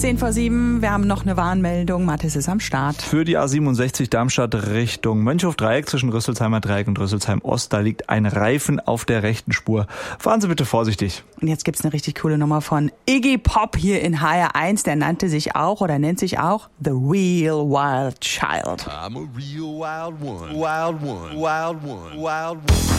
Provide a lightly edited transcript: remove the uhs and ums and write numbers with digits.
10:07, wir haben noch eine Warnmeldung. Mathis ist am Start. Für die A67 Darmstadt Richtung Mönchhof-Dreieck zwischen Rüsselsheimer Dreieck und Rüsselsheim-Ost, da liegt ein Reifen auf der rechten Spur. Fahren Sie bitte vorsichtig. Und jetzt gibt's eine richtig coole Nummer von Iggy Pop hier in HR1. Der nennt sich auch The Real Wild Child. I'm a real wild one, wild one, wild one, wild one.